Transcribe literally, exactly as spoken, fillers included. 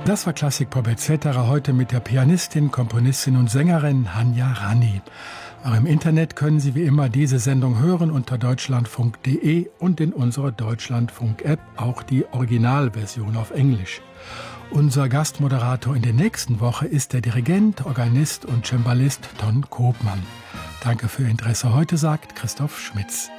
Das war Klassik Pop et cetera heute mit der Pianistin, Komponistin und Sängerin Hanya Rani. Auch im Internet können Sie wie immer diese Sendung hören unter deutschlandfunk punkt de und in unserer Deutschlandfunk-App auch die Originalversion auf Englisch. Unser Gastmoderator in der nächsten Woche ist der Dirigent, Organist und Cembalist Ton Koopman. Danke für Ihr Interesse heute, sagt Christoph Schmitz.